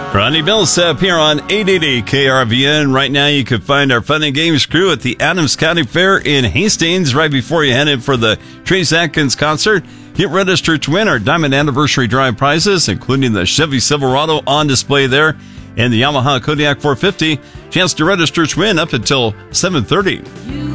Ronnie Millsap here on 880 KRVN. Right now you can find our Fun and Games crew at the Adams County Fair in Hastings right before you head in for the Trace Atkins concert. Get registered to win our Diamond Anniversary Drive prizes, including the Chevy Silverado on display there and the Yamaha Kodiak 450. Chance to register to win up until 7:30.